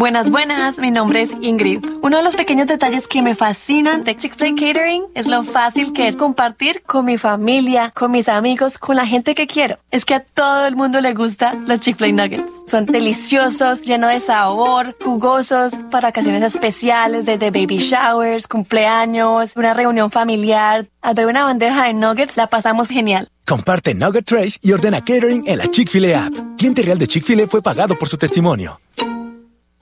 Buenas, buenas, mi nombre es Ingrid. Uno de los pequeños detalles que me fascinan de Chick-fil-A Catering es lo fácil que es compartir con mi familia, con mis amigos, con la gente que quiero. Es que a todo el mundo le gustan los Chick-fil-A Nuggets. Son deliciosos, llenos de sabor, jugosos, para ocasiones especiales, desde baby showers, cumpleaños, una reunión familiar. Al ver una bandeja de nuggets, la pasamos genial. Comparte Nugget Trays y ordena catering en la Chick-fil-A app. Cliente real de Chick-fil-A fue pagado por su testimonio.